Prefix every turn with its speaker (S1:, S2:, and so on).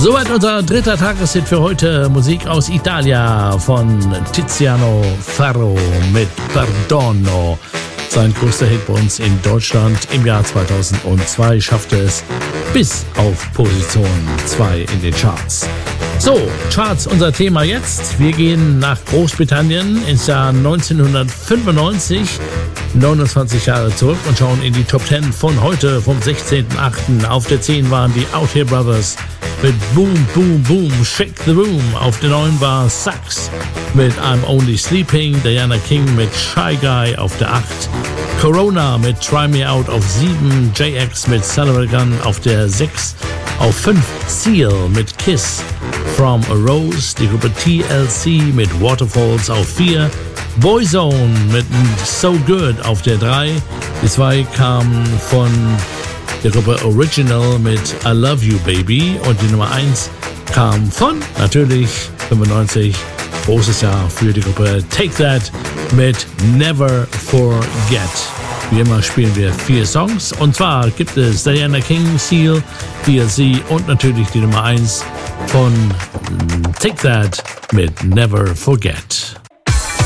S1: Soweit unser dritter Tageshit für heute. Musik aus Italia von Tiziano Ferro mit Perdono. Sein größter Hit bei uns in Deutschland im Jahr 2002 schaffte es bis auf Position 2 in den Charts. So, Charts, unser Thema jetzt. Wir gehen nach Großbritannien ins Jahr 1995, 29 Jahre zurück und schauen in die Top 10 von heute, vom 16.08. Auf der 10 waren die Out Here Brothers mit Boom, Boom, Boom, Shake the Room. Auf der 9 war Sax mit I'm Only Sleeping, Diana King mit Shy Guy auf der 8, Corona mit Try Me Out auf 7, JX mit Celebrate Gun auf der 6, auf 5 Seal mit Kiss From a Rose, die Gruppe TLC mit Waterfalls auf 4, Boyzone mit So Good auf der 3, die 2 kamen von der Gruppe Original mit I Love You Baby und die Nummer 1 kam von, natürlich, 95, großes Jahr für die Gruppe Take That mit Never Forget. Wie immer spielen wir 4 Songs und zwar gibt es Diana King, Seal, TLC und natürlich die Nummer 1 von Take That mit Never Forget.